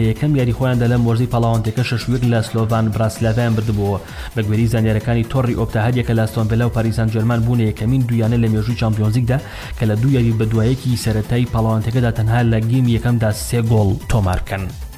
یەکەم یاری خۆیان دەلەم وەرزەی پاڵاوانتێکە 6-1 لە سلۆڤان براسلاڤیان بردبووە بەگوێرەی زانیاریەکانی تۆڕی ئۆپتاهەدێکە لە ئەستۆن ڤیلا و پاریس سان ژێرمان بوون یەکەمین دوویانە لە مێژووی چامپیۆنز لیگدا کە لە دوو یاری بەدوایەکی سەرەتایی پاڵاوانتەکەدا تەنها لە گیم یەکەمدا 3 گۆڵ تۆمار بکەن.